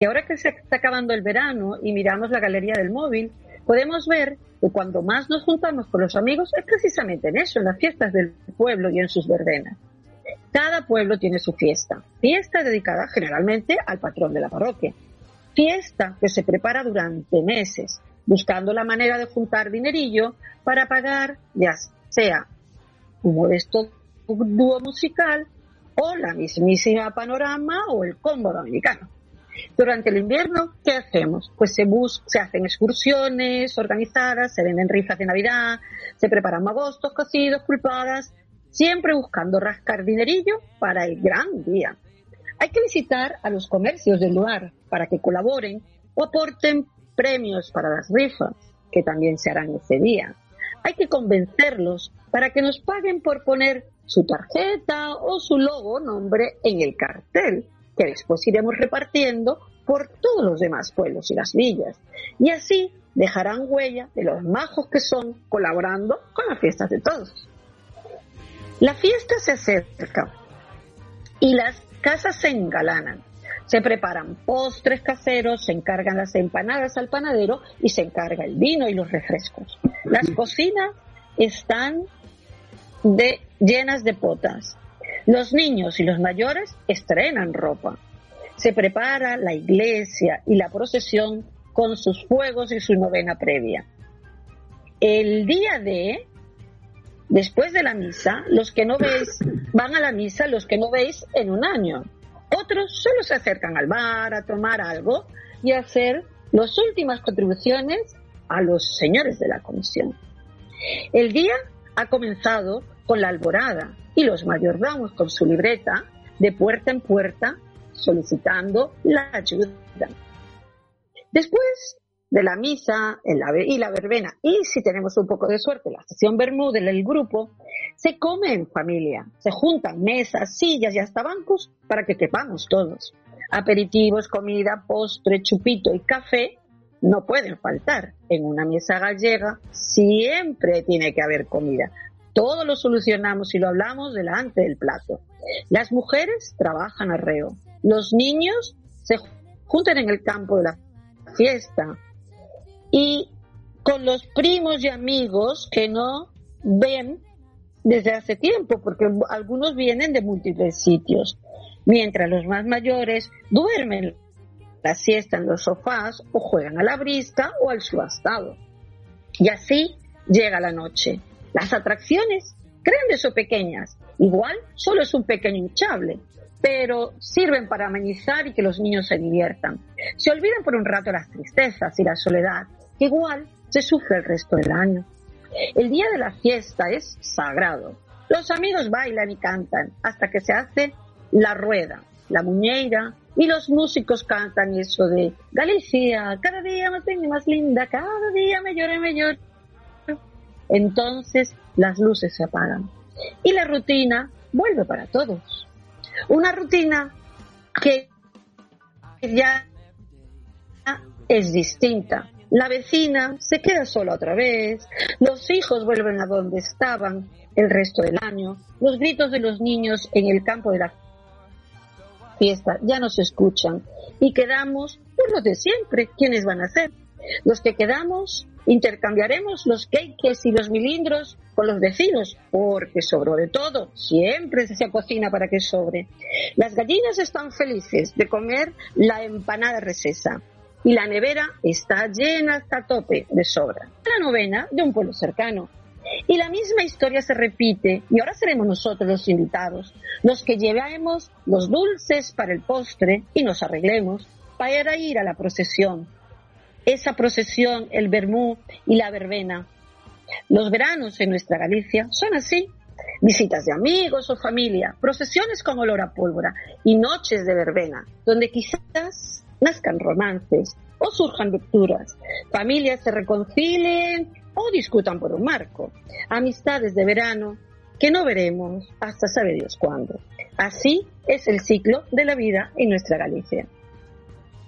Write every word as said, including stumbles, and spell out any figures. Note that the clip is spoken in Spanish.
que ahora que se está acabando el verano y miramos la galería del móvil, podemos ver que cuando más nos juntamos con los amigos es precisamente en eso, en las fiestas del pueblo y en sus verbenas. Cada pueblo tiene su fiesta, fiesta dedicada generalmente al patrón de la parroquia, fiesta que se prepara durante meses, buscando la manera de juntar dinerillo para pagar ya sea un modesto dúo musical o la mismísima Panorama o el Combo Dominicano. Durante el invierno, ¿qué hacemos? Pues se, bus- se hacen excursiones organizadas, se venden rifas de Navidad, se preparan magostos, cocidos, pulpadas, siempre buscando rascar dinerillo para el gran día. Hay que visitar a los comercios del lugar para que colaboren o aporten premios para las rifas, que también se harán ese día. Hay que convencerlos para que nos paguen por poner su tarjeta o su logo, nombre en el cartel, que después iremos repartiendo por todos los demás pueblos y las villas. Y así dejarán huella de los majos que son, colaborando con las fiestas de todos. La fiesta se acerca y las casas se engalanan. Se preparan postres caseros, se encargan las empanadas al panadero y se encarga el vino y los refrescos. Las cocinas están de, llenas de potas. Los niños y los mayores estrenan ropa. Se prepara la iglesia y la procesión con sus fuegos y su novena previa. El día de, después de la misa, los que no veis, van a la misa los que no veis en un año. Otros solo se acercan al bar a tomar algo y a hacer las últimas contribuciones a los señores de la comisión. El día ha comenzado con la alborada y los mayordomos con su libreta de puerta en puerta solicitando la ayuda. Después de la misa en la, y la verbena, y si tenemos un poco de suerte, la sesión Bermúdez del grupo, se come en familia, se juntan mesas, sillas y hasta bancos para que quepamos todos. Aperitivos, comida, postre, chupito y café no pueden faltar. En una mesa gallega siempre tiene que haber comida. Todo lo solucionamos y lo hablamos delante del plato. Las mujeres trabajan arreo. Los niños se juntan en el campo de la fiesta. Y con los primos y amigos que no ven desde hace tiempo, porque algunos vienen de múltiples sitios. Mientras los más mayores duermen la siesta en los sofás o juegan a la brisca o al subastado. Y así llega la noche. Las atracciones, grandes o pequeñas, igual solo es un pequeño hinchable, pero sirven para amenizar y que los niños se diviertan. Se olvidan por un rato las tristezas y la soledad, que igual se sufre el resto del año. El día de la fiesta es sagrado. Los amigos bailan y cantan hasta que se hace la rueda, la muñeira, y los músicos cantan eso de Galicia, cada día más linda y más linda, cada día mejor y mejor. Entonces las luces se apagan y la rutina vuelve para todos. Una rutina que ya es distinta. La vecina se queda sola otra vez, los hijos vuelven a donde estaban el resto del año, los gritos de los niños en el campo de la fiesta ya no se escuchan y quedamos por los de siempre. ¿Quiénes van a ser? Los que quedamos intercambiaremos los cakes y los milindros con los vecinos, porque sobró de todo, siempre se cocina para que sobre. Las gallinas están felices de comer la empanada recesa y la nevera está llena hasta tope de sobra. La novena de un pueblo cercano. Y la misma historia se repite, y ahora seremos nosotros los invitados, los que llevemos los dulces para el postre y nos arreglemos para ir a la procesión. Esa procesión, el vermú y la verbena. Los veranos en nuestra Galicia son así: visitas de amigos o familia, procesiones con olor a pólvora y noches de verbena, donde quizás nazcan romances o surjan rupturas, familias se reconcilien o discutan por un marco, amistades de verano que no veremos hasta sabe Dios cuándo. Así es el ciclo de la vida en nuestra Galicia.